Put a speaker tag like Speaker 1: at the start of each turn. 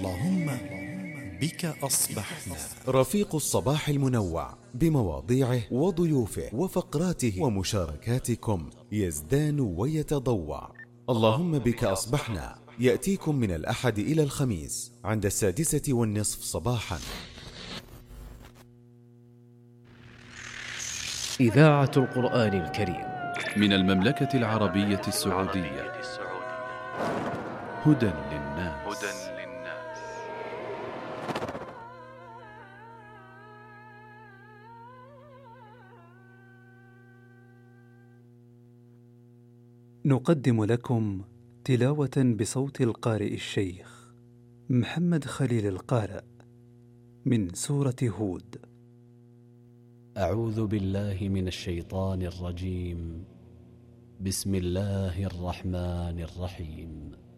Speaker 1: اللهم بك أصبحنا.
Speaker 2: رفيق الصباح المنوع بمواضيعه وضيوفه وفقراته ومشاركاتكم يزدان ويتضوع. اللهم بك أصبحنا يأتيكم من الأحد إلى الخميس عند 6:30 صباحا.
Speaker 3: إذاعة القرآن الكريم
Speaker 4: من المملكة العربية السعودية. هدى للناس.
Speaker 5: نقدم لكم تلاوة بصوت القارئ الشيخ محمد خليل القارئ من سورة هود.
Speaker 3: أعوذ بالله من الشيطان الرجيم. بسم الله الرحمن الرحيم.